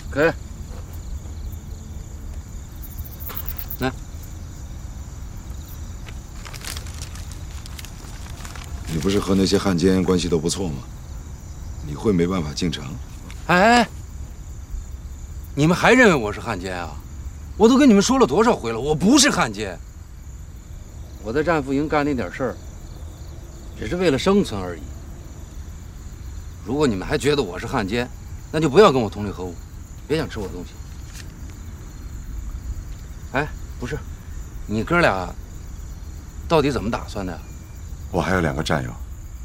给。来。 你不是和那些汉奸关系都不错吗？你会没办法进城？ 哎，你们还认为我是汉奸啊？我都跟你们说了多少回了，我不是汉奸。我在战俘营干那点事儿，只是为了生存而已。如果你们还觉得我是汉奸，那就不要跟我同流合污，别想吃我的东西。哎，不是，你哥俩到底怎么打算的呀？ 我还有2个战友。